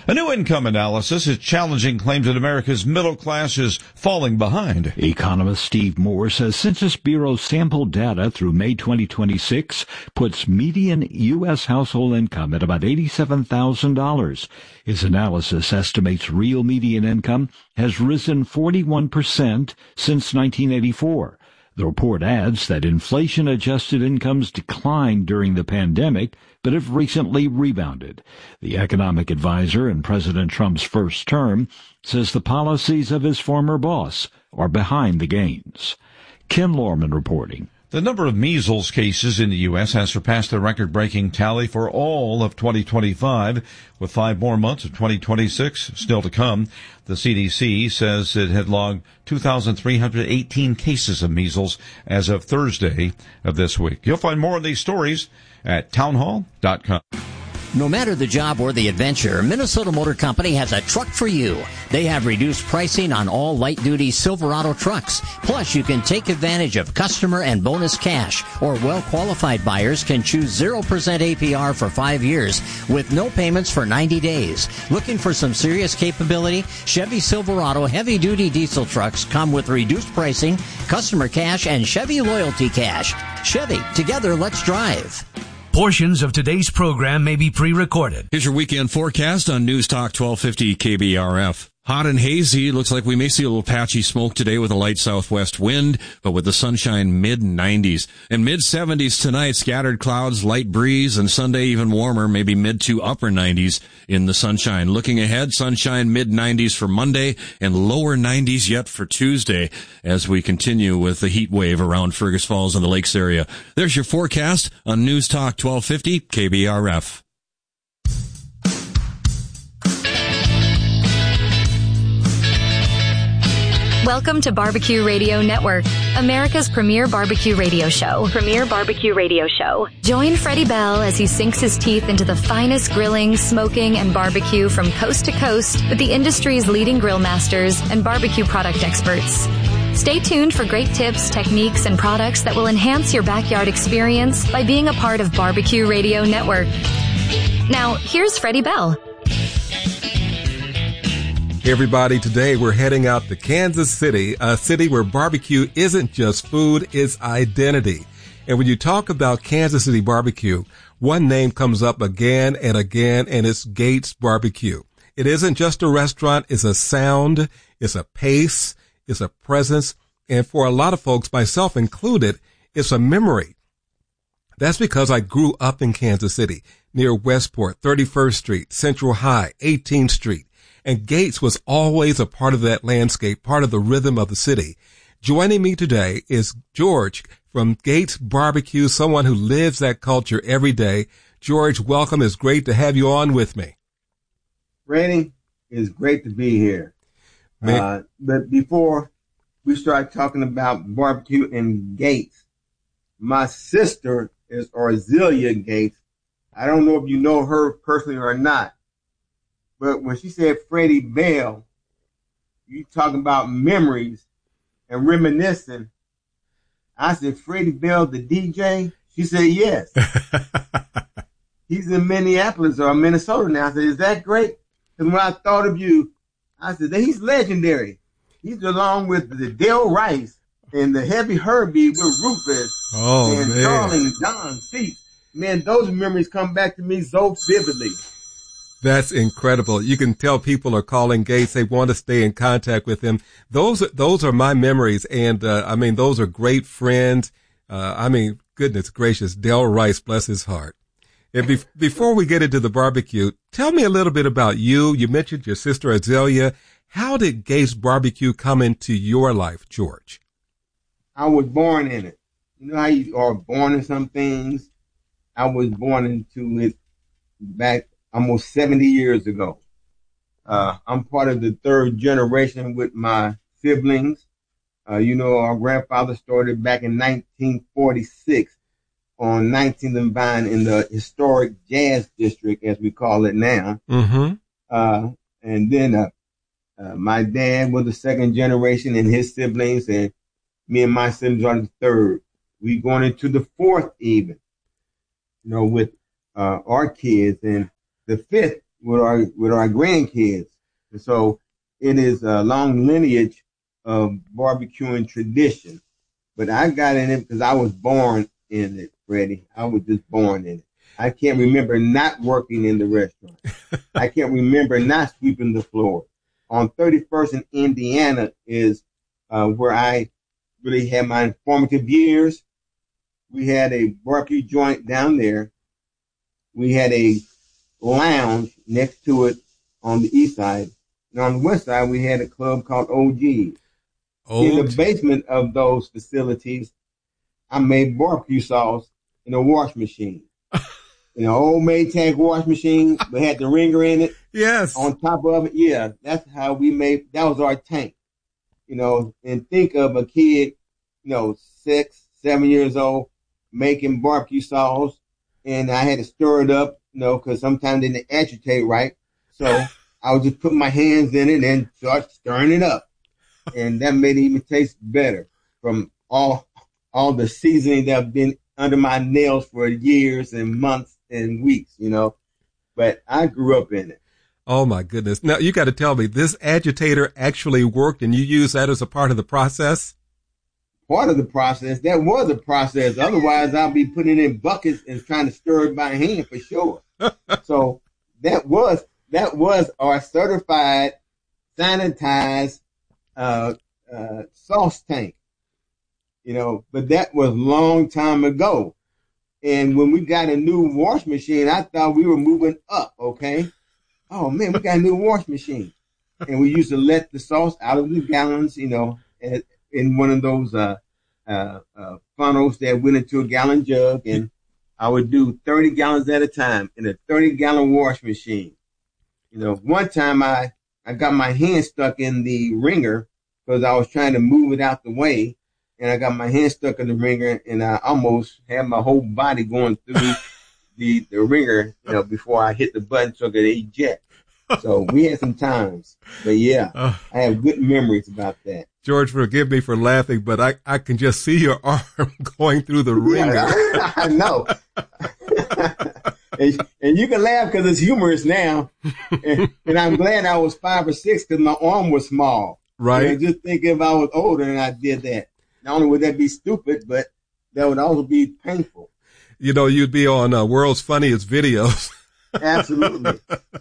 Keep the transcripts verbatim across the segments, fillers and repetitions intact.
A new income analysis is challenging claims that America's middle class is falling behind. Economist Steve Moore says Census Bureau sample data through May twenty twenty-six puts median U S household income at about eighty-seven thousand dollars. His analysis estimates real median income has risen forty-one percent since nineteen eighty-four. The report adds that inflation-adjusted incomes declined during the pandemic, but have recently rebounded. The economic advisor in President Trump's first term says the policies of his former boss are behind the gains. Ken Lorman reporting. The number of measles cases in the U S has surpassed the record-breaking tally for all of twenty twenty-five, with five more months of twenty twenty-six still to come. The C D C says it had logged two thousand three hundred eighteen cases of measles as of Thursday of this week. You'll find more of these stories at townhall dot com. No matter the job or the adventure, Minnesota Motor Company has a truck for you. They have reduced pricing on all light-duty Silverado trucks. Plus, you can take advantage of customer and bonus cash, or well-qualified buyers can choose zero percent A P R for five years with no payments for ninety days. Looking for some serious capability? Chevy Silverado heavy-duty diesel trucks come with reduced pricing, customer cash, and Chevy Loyalty Cash. Chevy, together, let's drive. Portions of today's program may be pre-recorded. Here's your weekend forecast on News Talk twelve fifty K B R F. Hot and hazy. Looks like we may see a little patchy smoke today with a light southwest wind, but with the sunshine mid nineties. And mid seventies tonight, scattered clouds, light breeze, and Sunday even warmer, maybe mid to upper nineties in the sunshine. Looking ahead, sunshine mid nineties for Monday and lower nineties yet for Tuesday as we continue with the heat wave around Fergus Falls and the Lakes area. There's your forecast on News Talk twelve fifty K B R F. Welcome to Barbecue Radio Network, America's premier barbecue radio show. Premier barbecue radio show. Join Freddie Bell as he sinks his teeth into the finest grilling, smoking, and barbecue from coast to coast with the industry's leading grill masters and barbecue product experts. Stay tuned for great tips, techniques, and products that will enhance your backyard experience by being a part of Barbecue Radio Network. Now, here's Freddie Bell. Hey everybody, today we're heading out to Kansas City, a city where barbecue isn't just food, it's identity. And when you talk about Kansas City barbecue, one name comes up again and again, and it's Gates Barbecue. It isn't just a restaurant, it's a sound, it's a pace, it's a presence, and for a lot of folks, myself included, it's a memory. That's because I grew up in Kansas City, near Westport, thirty-first Street, Central High, eighteenth Street. And Gates was always a part of that landscape, part of the rhythm of the city. Joining me today is George from Gates Barbecue, someone who lives that culture every day. George, welcome. It's great to have you on with me. Randy, it's great to be here. Uh, but before we start talking about barbecue and Gates, my sister is Arzelia Gates. I don't know if you know her personally or not. But when she said Freddie Bell, you talking about memories and reminiscing. I said, Freddie Bell, the D J? She said, yes. He's in Minneapolis or Minnesota now. I said, is that great? Because when I thought of you, I said, he's legendary. He's along with the Del Rice and the Heavy Herbie with Rufus oh, and man. Darling Don Seat. Man, those memories come back to me so vividly. That's incredible. You can tell people are calling Gates. They want to stay in contact with him. Those, those are my memories. And, uh, I mean, those are great friends. Uh, I mean, goodness gracious, Del Rice, bless his heart. And be- before we get into the barbecue, tell me a little bit about you. You mentioned your sister Arzelia. How did Gates Barbecue come into your life, George? I was born in it. You know how you are born in some things? I was born into it back almost seventy years ago. Uh, I'm part of the third generation with my siblings. Uh, you know, our grandfather started back in nineteen forty-six on nineteenth and Vine in the historic Jazz District, as we call it now. Mm-hmm. Uh, and then uh, uh, my dad was the second generation and his siblings, and me and my siblings are the third. We going into the fourth even, you know, with uh, our kids. And the fifth with our with our grandkids. And so it is a long lineage of barbecuing tradition. But I got in it because I was born in it, Freddie. I was just born in it. I can't remember not working in the restaurant. I can't remember not sweeping the floor. On thirty-first in Indiana is uh, where I really had my formative years. We had a barbecue joint down there. We had a lounge next to it on the east side. And on the west side, we had a club called O G. Old. In the basement of those facilities, I made barbecue sauce in a wash machine. In an old Maytag wash machine, we had the ringer in it. Yes. On top of it, yeah, that's how we made, that was our tank. You know, and think of a kid, you know, six, seven years old, making barbecue sauce, and I had to stir it up, you know, because sometimes it didn't agitate right. So I would just put my hands in it and start stirring it up. And that made it even taste better from all all the seasoning that have been under my nails for years and months and weeks, you know. But I grew up in it. Oh, my goodness. Now, you got to tell me, this agitator actually worked, and you used that as a part of the process? Part of the process. That was a process. Otherwise, I'll be putting it in buckets and trying to stir it by hand for sure. So that was that was our certified, sanitized uh, uh, sauce tank. You know, but that was a long time ago. And when we got a new wash machine, I thought we were moving up, okay? Oh, man, we got a new wash machine. And we used to let the sauce out of the gallons, you know, in one of those uh, uh, uh, funnels that went into a gallon jug. And I would do thirty gallons at a time in a thirty-gallon wash machine. You know, one time I, I got my hand stuck in the ringer because I was trying to move it out the way. And I got my hand stuck in the ringer, and I almost had my whole body going through the, the ringer, you know, before I hit the button so I could eject. So we had some times. But, yeah, uh, I have good memories about that. George, forgive me for laughing, but I, I can just see your arm going through the ringer. Yeah, I know. and, and you can laugh because it's humorous now. And, and I'm glad I was five or six because my arm was small. Right. You know, just think if I was older and I did that. Not only would that be stupid, but that would also be painful. You know, you'd be on uh, World's Funniest Videos. Absolutely.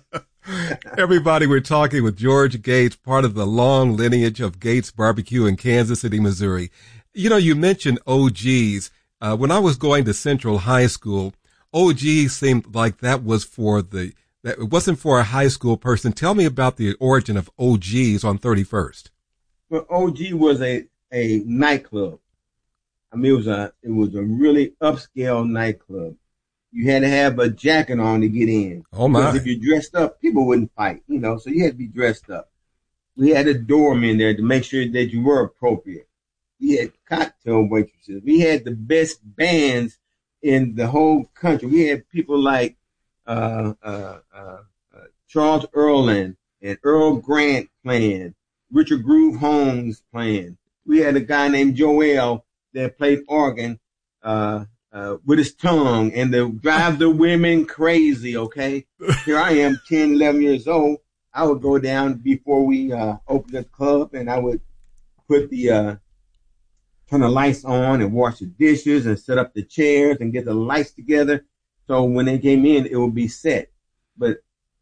Everybody, we're talking with George Gates, part of the long lineage of Gates Barbecue in Kansas City, Missouri. You know, you mentioned O Gs. Uh, when I was going to Central High School, O G seemed like that was for the, that it wasn't for a high school person. Tell me about the origin of O Gs on thirty-first. Well, O G was a a nightclub. I mean, it was a it was a really upscale nightclub. You had to have a jacket on to get in. Oh my! Because if you dressed up, people wouldn't fight, you know. So you had to be dressed up. We had a doorman there to make sure that you were appropriate. We had cocktail waitresses. We had the best bands in the whole country. We had people like uh, uh, uh, uh, Charles Earland and Earl Grant playing, Richard Groove Holmes playing. We had a guy named Joel that played organ uh, uh, with his tongue and to drive the women crazy, okay? Here I am, ten, eleven years old. I would go down before we uh, opened the club, and I would put the, uh, turn the lights on and wash the dishes and set up the chairs and get the lights together. So when they came in, it would be set. But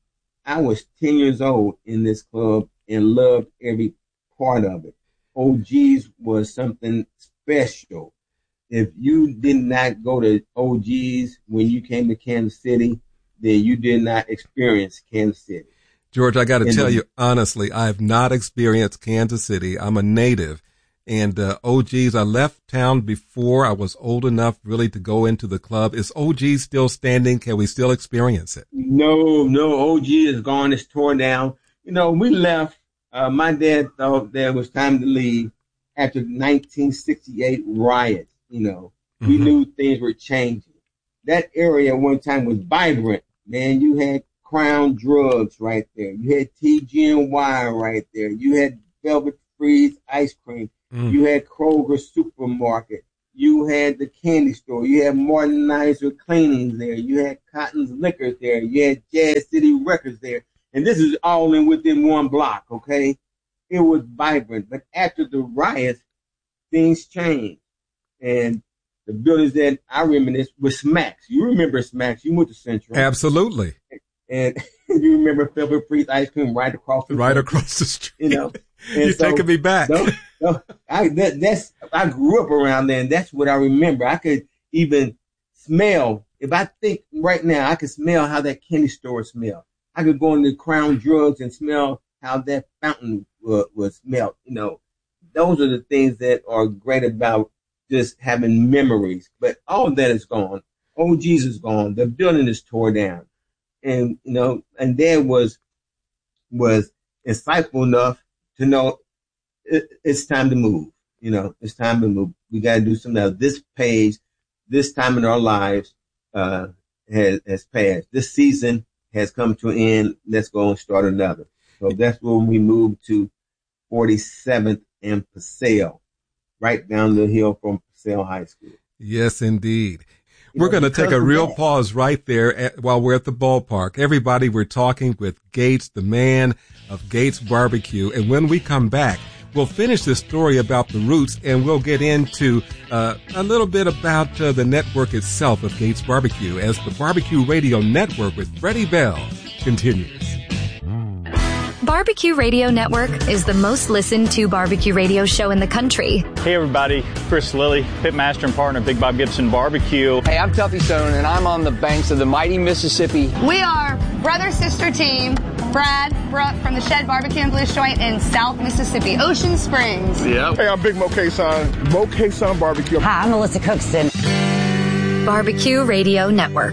I was ten years old in this club and loved every part of it. O G's was something special. If you did not go to O G's when you came to Kansas City, then you did not experience Kansas City. George, I got to tell the, you, honestly, I have not experienced Kansas City. I'm a native. And uh, O G's, I left town before I was old enough really to go into the club. Is O G's still standing? Can we still experience it? No, no, O G is gone. It's torn down. You know, we left. Uh, my dad thought there was time to leave after the nineteen sixty-eight riots. You know, we mm-hmm. knew things were changing. That area one time was vibrant, man. You had Crown Drugs right there. You had T G N Y right there. You had Velvet Freeze ice cream. Mm. You had Kroger Supermarket. you had the candy store, you had Martinizer Cleanings there, you had Cotton's Liquors there, you had Jazz City Records there, and this is all in within one block, okay? It was vibrant, but after the riots, things changed, and the buildings that I reminisce were Smacks. You remember Smacks? You went to Central. Absolutely. And you remember Pepper Freeze ice cream right across the right street. across the street. You know, and you're so, taking me back. No, no, I that, that's I grew up around there, and that's what I remember. I could even smell. If I think right now, I could smell how that candy store smelled. I could go into Crown Drugs and smell how that fountain uh, was smelled. You know, those are the things that are great about just having memories. But all of that is gone. O G's is gone. The building is tore down. And, you know, and Dad was, was insightful enough to know it, it's time to move. You know, it's time to move. We got to do something else. This page, this time in our lives, uh, has, has passed. This season has come to an end. Let's go and start another. So that's when we moved to forty-seventh and Paseo, right down the hill from Paseo High School. Yes, indeed. We're going to take a real pause right there at, while we're at the ballpark. Everybody, we're talking with Gates, the man of Gates Barbecue. And when we come back, we'll finish this story about the roots, and we'll get into uh, a little bit about uh, the network itself of Gates Barbecue as the Barbecue Radio Network with Freddie Bell continues. Barbecue Radio Network is the most listened to barbecue radio show in the country. Hey everybody, Chris Lilly, pitmaster and partner of Big Bob Gibson Barbecue. Hey, I'm Tuffy Stone, and I'm on the banks of the mighty Mississippi. We are brother-sister team, Brad, Brooke from the Shed Barbecue and Blues Joint in South Mississippi, Ocean Springs. Yeah. Hey, I'm Big Mo K-Son, Mo K-Son Barbecue. Hi, I'm Melissa Cookston. Barbecue Radio Network.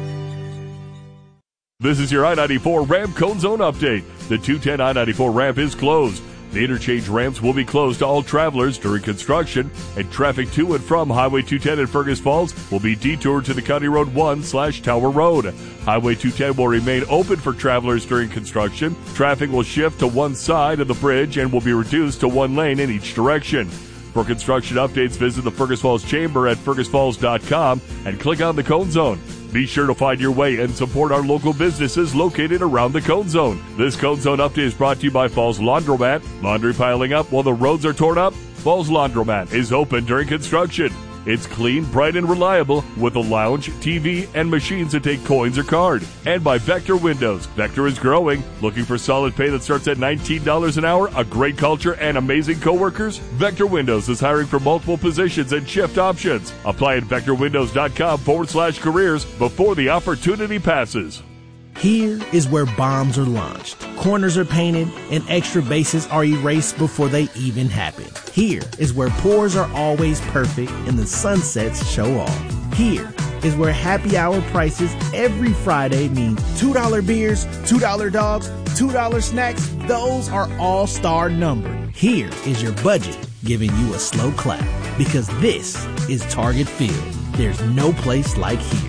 This is your I ninety-four Ramp Cone Zone update. The two ten I ninety-four ramp is closed. The interchange ramps will be closed to all travelers during construction, and traffic to and from Highway two ten in Fergus Falls will be detoured to the County Road one slash Tower Road. Highway two ten will remain open for travelers during construction. Traffic will shift to one side of the bridge and will be reduced to one lane in each direction. For construction updates, visit the Fergus Falls Chamber at fergus falls dot com and click on the Cone Zone. Be sure to find your way and support our local businesses located around the Cone Zone. This Cone Zone update is brought to you by Falls Laundromat. Laundry piling up while the roads are torn up? Falls Laundromat is open during construction. It's clean, bright, and reliable with a lounge, T V, and machines that take coins or card. And by Vector Windows. Vector is growing. Looking for solid pay that starts at nineteen dollars an hour, a great culture, and amazing coworkers? Vector Windows is hiring for multiple positions and shift options. Apply at vector windows dot com forward slash careers before the opportunity passes. Here is where bombs are launched, corners are painted, and extra bases are erased before they even happen. Here is where pours are always perfect and the sunsets show off. Here is where happy hour prices every Friday means two dollar beers, two dollar dogs, two dollar snacks. Those are all-star numbered. Here is your budget giving you a slow clap because this is Target Field. There's no place like here.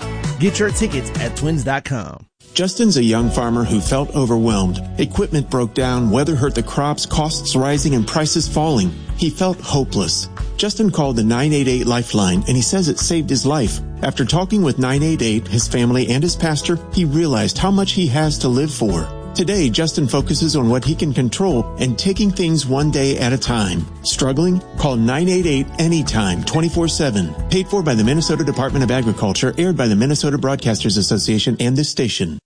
Get your tickets at twins dot com. Justin's a young farmer who felt overwhelmed. Equipment broke down, weather hurt the crops, costs rising, and prices falling. He felt hopeless. Justin called the nine eight eight Lifeline, and he says it saved his life. After talking with nine eight eight, his family, and his pastor, he realized how much he has to live for. Today, Justin focuses on what he can control and taking things one day at a time. Struggling? Call nine eight eight anytime, twenty-four seven. Paid for by the Minnesota Department of Agriculture, aired by the Minnesota Broadcasters Association and this station.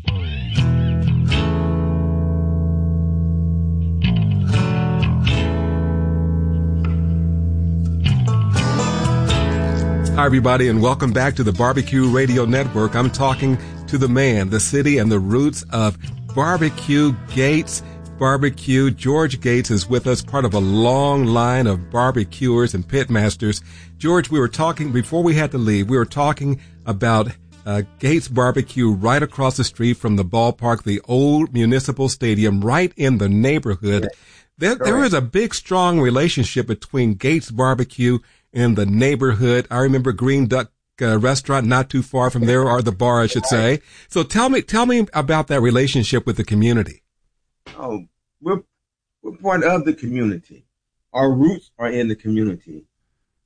Hi, everybody, and welcome back to the Barbecue Radio Network. I'm talking to the man, the city, and the roots of Barbecue, Gates Barbecue. George Gates is with us, part of a long line of barbecuers and pitmasters. George, we were talking, before we had to leave, we were talking about uh, Gates Barbecue right across the street from the ballpark, the old municipal stadium, right in the neighborhood. Yeah. There, there is a big, strong relationship between Gates Barbecue and the neighborhood. I remember Green Duck uh, restaurant not too far from there, or the bar, I should say. So tell me, tell me about that relationship with the community. Oh, we're, we're part of the community. Our roots are in the community.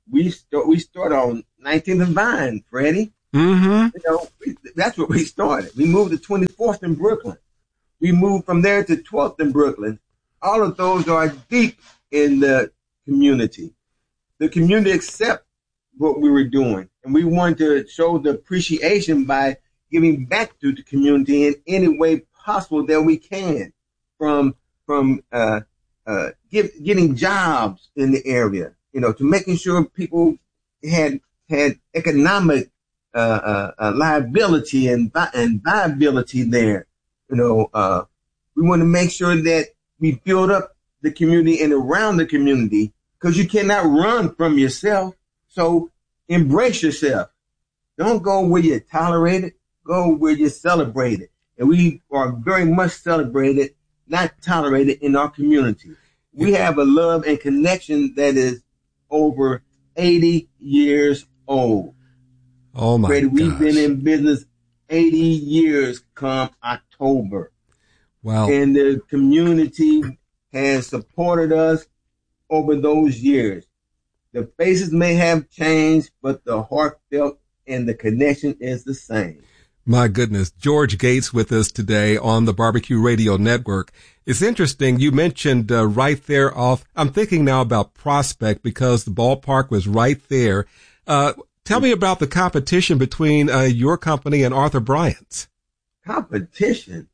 we start, we started on nineteenth and Vine, Freddie. Mm-hmm. You know, we, that's where we started. We moved to twenty-fourth in Brooklyn. We moved from there to twelfth in Brooklyn. All of those are deep in the community. The community accept what we were doing, and we wanted to show the appreciation by giving back to the community in any way possible that we can, from from uh, uh, give, getting jobs in the area, you know, to making sure people had had economic uh, uh, uh, liability and and viability there. You know, uh, we want to make sure that we build up the community and around the community, because you cannot run from yourself. So embrace yourself. Don't go where you're tolerated. Go where you're celebrated. And we are very much celebrated, not tolerated in our community. We have a love and connection that is over eighty years old. Oh my God. We've gosh. been in business eighty years come October. Wow. And the community has supported us over those years. The faces may have changed, but the heartfelt and the connection is the same. My goodness. George Gates with us today on the Barbecue Radio Network. It's interesting. You mentioned uh, right there off. I'm thinking now about Prospect because the ballpark was right there. Uh, tell me about the competition between uh, your company and Arthur Bryant's. Competition?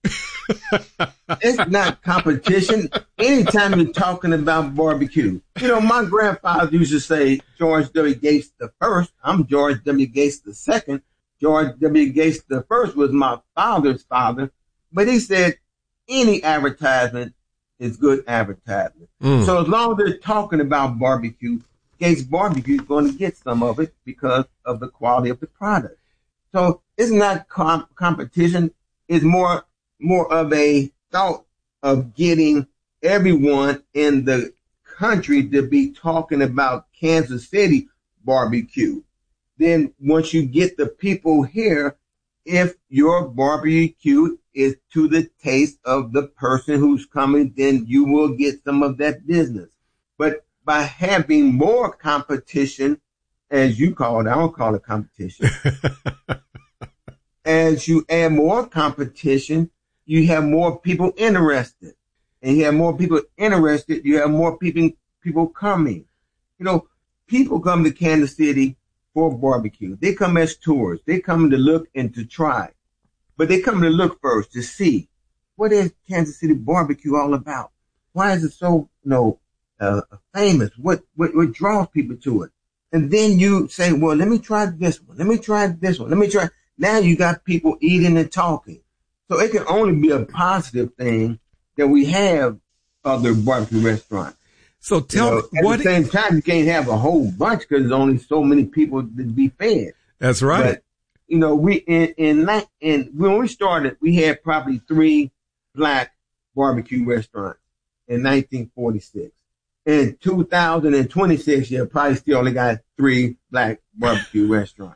It's not competition. Anytime you're talking about barbecue, you know, my grandfather used to say George W. Gates the first. I'm George W. Gates the second. George W. Gates the first was my father's father, but he said any advertisement is good advertisement. Mm. So as long as they're talking about barbecue, Gates Barbecue is going to get some of it because of the quality of the product. So it's not comp- competition. It's more more of a thought of getting everyone in the country to be talking about Kansas City barbecue. Then once you get the people here, if your barbecue is to the taste of the person who's coming, then you will get some of that business. But by having more competition, as you call it, I don't call it competition. As you add more competition, you have more people interested. And you have more people interested, you have more people people coming. You know, people come to Kansas City for barbecue. They come as tourists. They come to look and to try. But they come to look first to see, what is Kansas City barbecue all about? Why is it so, you know, uh, famous? What, what what draws people to it? And then you say, well, let me try this one. Let me try this one. Let me try. Now you got people eating and talking. So it can only be a positive thing that we have other barbecue restaurants. So tell you know, me, at what the same time, you can't have a whole bunch because there's only so many people to be fed. That's right. But, you know, we in in, in when we started, we had probably three black barbecue restaurants in nineteen forty-six. In two thousand twenty-six, you probably still only got three black barbecue restaurants.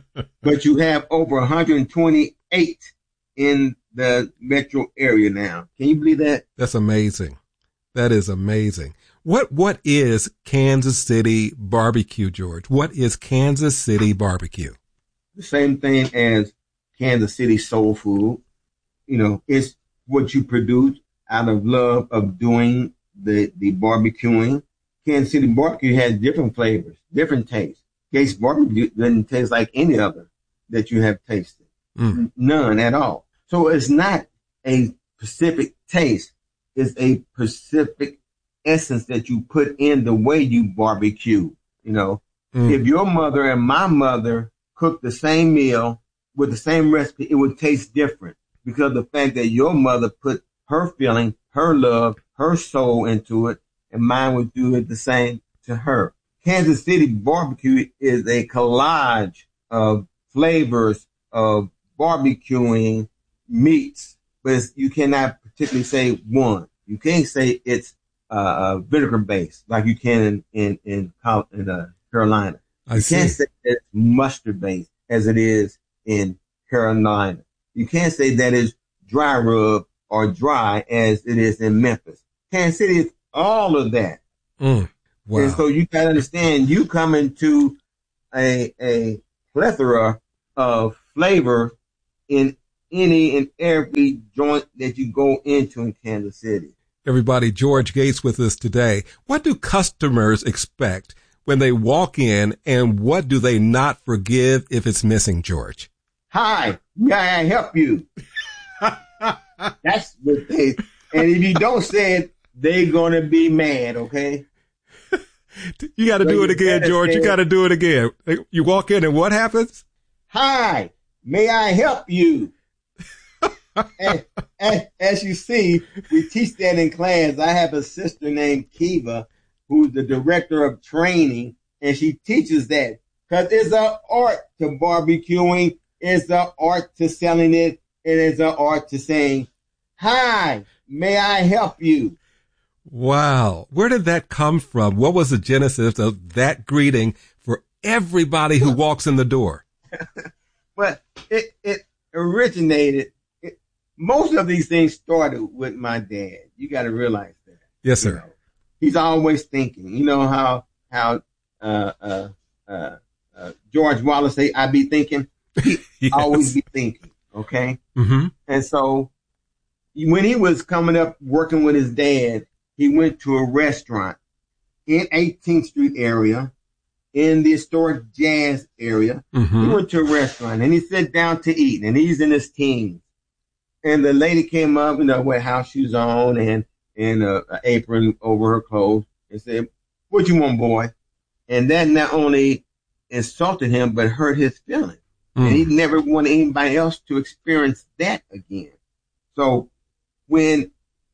But you have over one hundred twenty-eight in the metro area now. Can you believe that? That's amazing. That is amazing. What what is Kansas City barbecue, George? What is Kansas City barbecue? The same thing as Kansas City soul food. You know, it's what you produce out of love of doing the, the barbecuing. Kansas City barbecue has different flavors, different tastes. Gates barbecue doesn't taste like any other that you have tasted. Mm. None at all. So it's not a specific taste. It's a specific essence that you put in the way you barbecue. You know, mm. if your mother and my mother cooked the same meal with the same recipe, it would taste different because of the fact that your mother put her feeling, her love, her soul into it, and mine would do it the same to her. Kansas City barbecue is a collage of flavors of barbecuing meats, but it's, you cannot particularly say one. You can't say it's uh, vinegar based like you can in in in, in uh, Carolina. I you see. can't say it's mustard based as it is in Carolina. You can't say that it's dry rub or dry as it is in Memphis. Kansas City is all of that. Mm. Wow. And so you got to understand, you come into a, a plethora of flavor in any and every joint that you go into in Kansas City. Everybody, George Gates with us today. What do customers expect when they walk in, and what do they not forgive if it's missing, George? Hi, may I help you? That's what they, and if you don't say it, they're going to be mad, okay? You got to so do it again, George. You got to do it again. You walk in and what happens? Hi, may I help you? as, as, as you see, we teach that in class. I have a sister named Kiva, who's the director of training, and she teaches that because it's an art to barbecuing. It's an art to selling it. It is an art to saying, hi, may I help you? Wow. Where did that come from? What was the genesis of that greeting for everybody who walks in the door? But it, it originated, it, most of these things started with my dad. You got to realize that. Yes, sir. You know, he's always thinking. You know how, how, uh, uh, uh, uh, George Wallace say, I be thinking? He yes. always be thinking. Okay. Mm-hmm. And so when he was coming up working with his dad, he went to a restaurant in eighteenth Street area, in the historic Jazz area. Mm-hmm. He went to a restaurant and he sat down to eat, and he's in his teens. And the lady came up, you know, with house shoes on and, and a, a apron over her clothes and said, what you want, boy? And that not only insulted him, but hurt his feelings. Mm. And he never wanted anybody else to experience that again. So when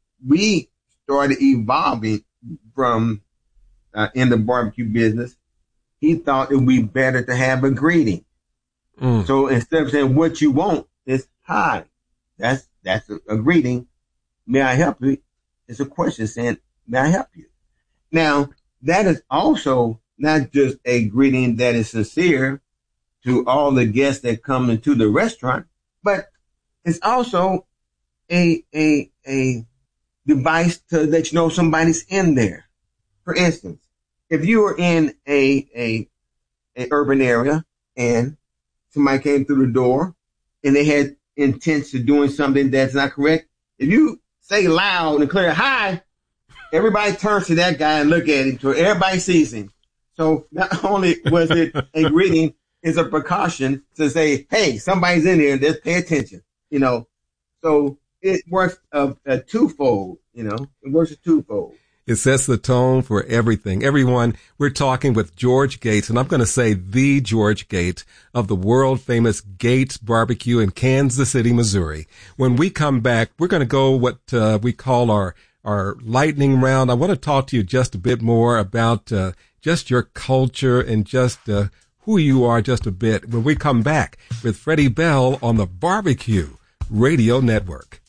we started evolving from uh, in the barbecue business, he thought it would be better to have a greeting. Mm. So instead of saying what you want, it's hi. That's that's a, a greeting. May I help you? It's a question saying, may I help you? Now, that is also not just a greeting that is sincere to all the guests that come into the restaurant, but it's also a a a device to let you know somebody's in there. For instance, if you were in a a a urban area and somebody came through the door and they had intents of doing something that's not correct, if you say loud and clear, hi, everybody turns to that guy and look at him so everybody sees him. So not only was it a greeting, it's a precaution to say, hey, somebody's in here, just pay attention, you know. So it works a, a twofold, you know, it works a twofold. It sets the tone for everything. Everyone, we're talking with George Gates, and I'm going to say the George Gates of the world famous Gates Barbecue in Kansas City, Missouri. When we come back, we're going to go what uh, we call our, our lightning round. I want to talk to you just a bit more about uh, just your culture and just uh, who you are just a bit when we come back with Freddie Bell on the Barbecue Radio Network.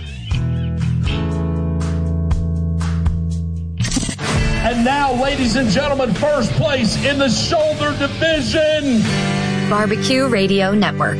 And now, ladies and gentlemen, first place in the shoulder division. Barbecue Radio Network.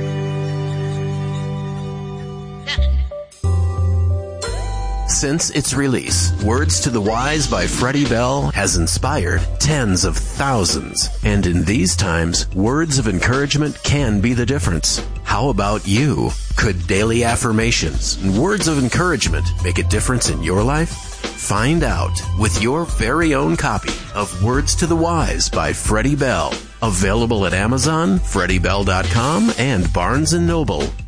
Since its release, Words to the Wise by Freddie Bell has inspired tens of thousands. And in these times, words of encouragement can be the difference. How about you? Could daily affirmations and words of encouragement make a difference in your life? Find out with your very own copy of Words to the Wise by Freddie Bell. Available at Amazon, Freddie Bell dot com, and Barnes and Noble.